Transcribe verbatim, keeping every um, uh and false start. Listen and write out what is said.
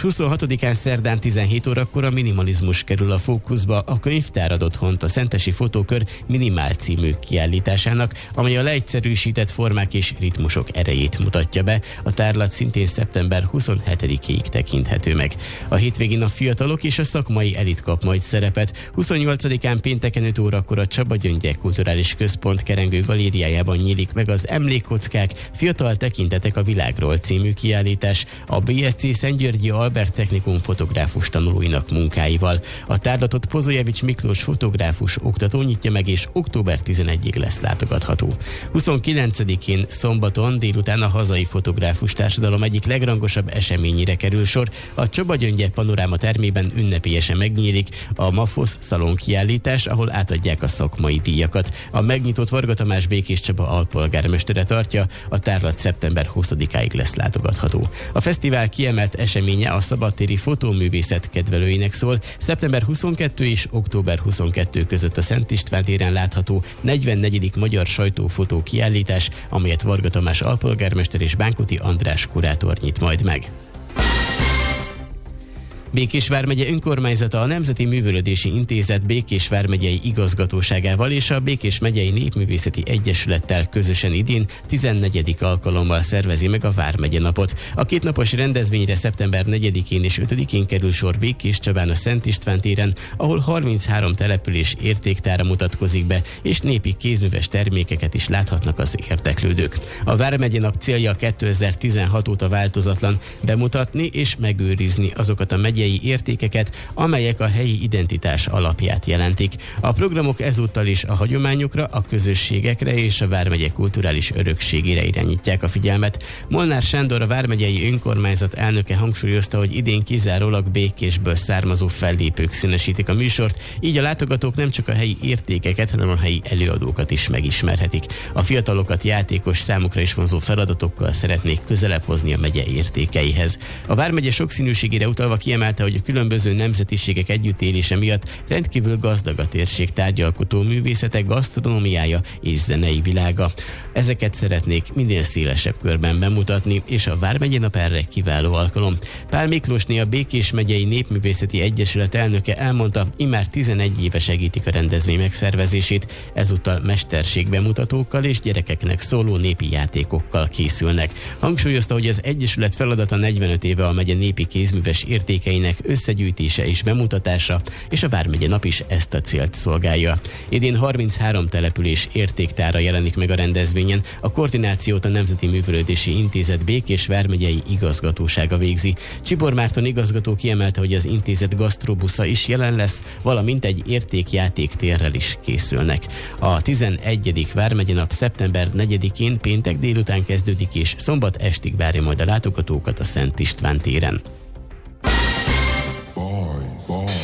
huszonhatodikán szerdán tizenhét órakor a minimalizmus kerül a fókuszba a Könyvtár ad otthont a Szentesi Fotókör Minimál című kiállításának, amely a leegyszerűsített formák és ritmusok erejét mutatja be. A tárlat szintén szeptember huszonhetedikéig tekinthető meg. A hétvégén a fiatalok és a szakmai elit kap majd szerepet. huszonnyolcadikán pénteken öt órakor a Csaba Gyöngye Kulturális Központ Kerengő Galériájában nyílik meg az Emlékkockák, fiatal tekintetek a világról című kiállítás a bé es cé Szentgyörgyi Albert Technikum fotográfus tanulóinak munkáival. A tárlatot Pozojevics Miklós fotográfus oktató nyitja meg, és október tizenegyedikéig lesz látogatható. huszonkilencedikén szombaton délután a hazai fotográfus társadalom egyik legrangosabb eseményére kerül sor. A Csaba Gyöngye Panoráma termében ünnepélyesen megnyílik a Mafosz Szalon kiállítás, ahol átadják a szakmai díjakat. A megnyitott Varga Tamás Békés Csaba alpolgármestere tartja, a tárlat szeptember huszadikáig lesz látogatható. A fesztivál kiemelt eseménye a szabadtéri fotóművészet kedvelőinek szól. Szeptember huszonkettő és október huszonkettő között a Szent István téren látható negyvennegyedik Magyar Sajtófotó kiállítás, amelyet Varga Tamás alpolgármester és Bánkuti András kurátor nyit majd meg. Békés vármegye önkormányzata a Nemzeti Művelődési Intézet Békés vármegyei igazgatóságával és a Békés megyei Népművészeti Egyesülettel közösen idén tizennegyedik alkalommal szervezi meg a Vármegye napot. A kétnapos rendezvényre szeptember negyedikén és ötödikén kerül sor Békés Csabán a Szent István téren, ahol harminchárom település értéktára mutatkozik be, és népi kézműves termékeket is láthatnak az érdeklődők. A Vármegye nap célja kétezer-tizenhat óta változatlan: bemutatni és megőrizni azokat a megyei értékeket, amelyek a helyi identitás alapját jelentik. A programok ezúttal is a hagyományokra, a közösségekre és a vármegye kulturális örökségére irányítják a figyelmet. Molnár Sándor, a vármegyei önkormányzat elnöke hangsúlyozta, hogy idén kizárólag Békésből származó fellépők színesítik a műsort, így a látogatók nem csak a helyi értékeket, hanem a helyi előadókat is megismerhetik. A fiatalokat játékos, számukra is vonzó feladatokkal szeretnék közelebb hozni a megye értékeihez. A vármegye sokszínűségére utalva kiemelt, hogy a különböző nemzetiségek együttélése miatt rendkívül gazdag a térség tárgyalkotó művészete, gasztronómiája és zenei világa. Ezeket szeretnék minél szélesebb körben bemutatni, és a Vármegye nap erre kiváló alkalom. Pál Miklósné, a Békés megyei Népművészeti Egyesület elnöke elmondta, immár tizenegy éve segítik a rendezvény megszervezését, ezúttal mesterségbemutatókkal és gyerekeknek szóló népi játékokkal készülnek. Hangsúlyozta, hogy az Egyesület feladata negyvenöt éve a megye népi kézműves értékeinek összegyűjtése és bemutatása, és a Vármegye nap is ezt a célt szolgálja. Idén harminchárom település értéktára jelenik meg a rendezvényen. A koordinációt a Nemzeti Művelődési Intézet Békés vármegyei igazgatósága végzi. Csibor Márton igazgató kiemelte, hogy az intézet gasztrobusza is jelen lesz, valamint egy értékjátéktérrel is készülnek. A tizenegyedik Vármegye nap szeptember negyedikén péntek délután kezdődik, és szombat estig várja majd a látogatókat a Szent István téren. Boys, boys.